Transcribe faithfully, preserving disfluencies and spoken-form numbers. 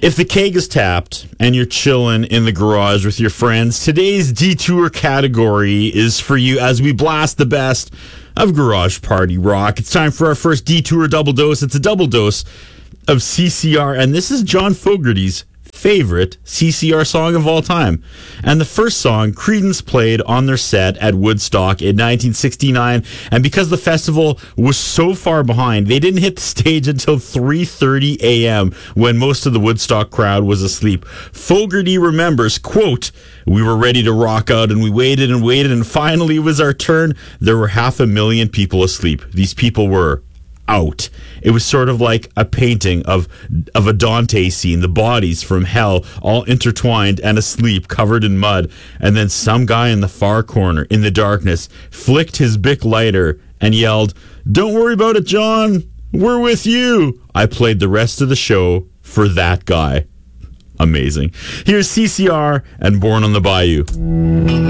If the keg is tapped and you're chilling in the garage with your friends, today's Detour category is for you as we blast the best of garage party rock. It's time for our first Detour double dose. It's a double dose of C C R, and this is John Fogerty's favorite C C R song of all time. And the first song Creedence played on their set at Woodstock in nineteen sixty-nine, and because the festival was so far behind, they didn't hit the stage until three thirty a.m. when most of the Woodstock crowd was asleep. Fogerty remembers, quote, "We were ready to rock out and we waited and waited and finally it was our turn. There were half a million people asleep. These people were out. It was sort of like a painting of of a Dante scene, the bodies from hell all intertwined and asleep, covered in mud. And then some guy in the far corner, in the darkness, flicked his Bic lighter and yelled, 'Don't worry about it, John. We're with you.' I played the rest of the show for that guy." Amazing. Here's C C R and Born on the Bayou.